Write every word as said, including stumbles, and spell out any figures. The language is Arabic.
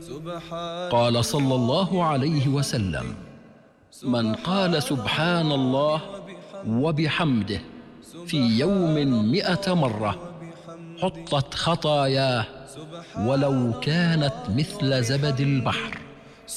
قال صلى الله عليه وسلم: من قال سبحان الله وبحمده في يوم مئة مرة حطت خطاياه ولو كانت مثل زبد البحر.